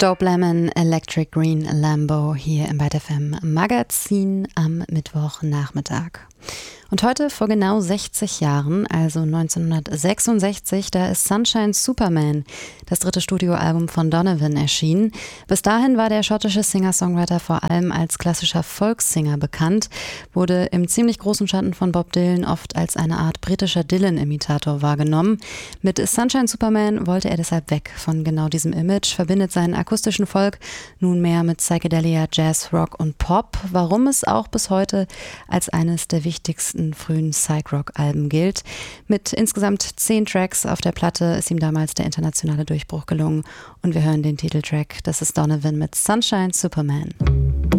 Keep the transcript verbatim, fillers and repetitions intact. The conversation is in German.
Dope Lemon, Electric Green Lambo hier im Byte F M Magazin am Mittwochnachmittag. Und heute vor genau sechzig Jahren, also neunzehnhundertsechsundsechzig, da ist Sunshine Superman, das dritte Studioalbum von Donovan, erschienen. Bis dahin war der schottische Singer-Songwriter vor allem als klassischer Volkssinger bekannt, wurde im ziemlich großen Schatten von Bob Dylan oft als eine Art britischer Dylan-Imitator wahrgenommen. Mit Sunshine Superman wollte er deshalb weg von genau diesem Image, verbindet seinen akustischen Folk nunmehr mit Psychedelia, Jazz, Rock und Pop, warum es auch bis heute als eines der wichtigsten frühen Psych-Rock-Alben gilt. Mit insgesamt zehn Tracks auf der Platte ist ihm damals der internationale Durchbruch gelungen und wir hören den Titeltrack, das ist Donovan mit Sunshine Superman.